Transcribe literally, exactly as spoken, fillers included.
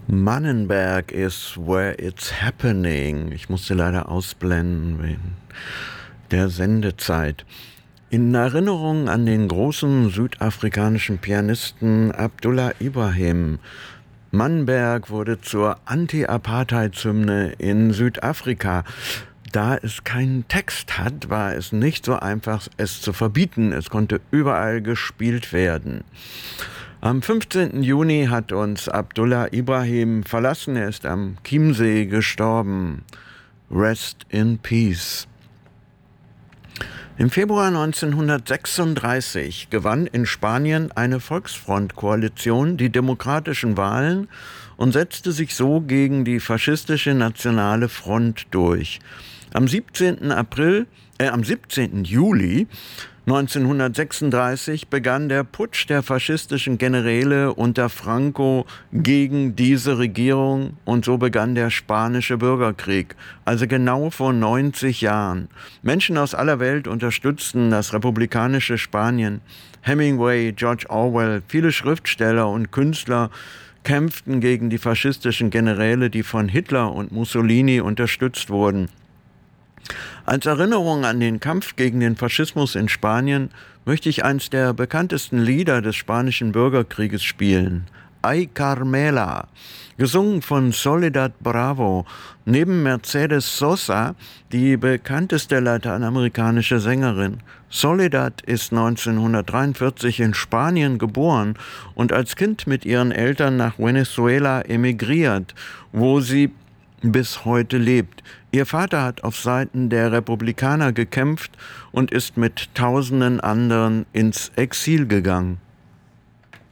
Mannenberg is where it's happening. Ich musste leider ausblenden wegen der Sendezeit. In Erinnerung an den großen südafrikanischen Pianisten Abdullah Ibrahim. Mannenberg wurde zur Anti-Apartheid-Hymne in Südafrika. Da es keinen Text hat, war es nicht so einfach, es zu verbieten. Es konnte überall gespielt werden. Am fünfzehnten Juni hat uns Abdullah Ibrahim verlassen. Er ist am Chiemsee gestorben. Rest in Peace. Im Februar neunzehnhundertsechsunddreißig gewann in Spanien eine Volksfront-Koalition die demokratischen Wahlen und setzte sich so gegen die faschistische Nationale Front durch. Am siebzehnten April, äh, am siebzehnten Juli neunzehnhundertsechsunddreißig begann der Putsch der faschistischen Generäle unter Franco gegen diese Regierung und so begann der Spanische Bürgerkrieg, also genau vor neunzig Jahren. Menschen aus aller Welt unterstützten das republikanische Spanien. Hemingway, George Orwell, viele Schriftsteller und Künstler kämpften gegen die faschistischen Generäle, die von Hitler und Mussolini unterstützt wurden. Als Erinnerung an den Kampf gegen den Faschismus in Spanien möchte ich eins der bekanntesten Lieder des spanischen Bürgerkrieges spielen. Ay Carmela, gesungen von Soledad Bravo, neben Mercedes Sosa, die bekannteste lateinamerikanische Sängerin. Soledad ist neunzehnhundertdreiundvierzig in Spanien geboren und als Kind mit ihren Eltern nach Venezuela emigriert, wo sie bis heute lebt. Ihr Vater hat auf Seiten der Republikaner gekämpft und ist mit tausenden anderen ins Exil gegangen.